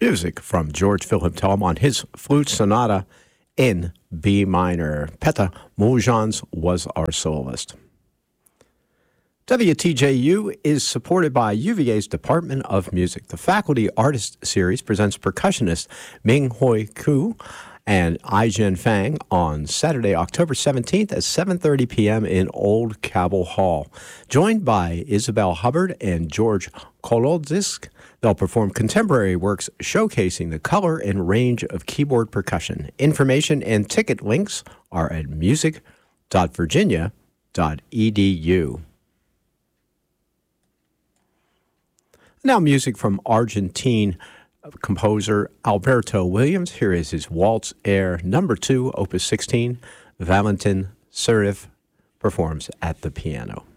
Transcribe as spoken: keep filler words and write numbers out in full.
Music from George Philip Telem on his flute sonata in B minor. Peta Moujans was our soloist. W T J U is supported by U V A's Department of Music. The Faculty Artist Series presents percussionist Ming Hoi Koo and Ai-Jen Fang on Saturday, October seventeenth at seven thirty p.m. in Old Cabell Hall. Joined by Isabel Hubbard and George Kolodzisk, they'll perform contemporary works showcasing the color and range of keyboard percussion. Information and ticket links are at music dot virginia dot e d u. Now music from Argentine composer Alberto Williams. Here is his Waltz Air number two, opus sixteen. Valentin Serif performs at the piano.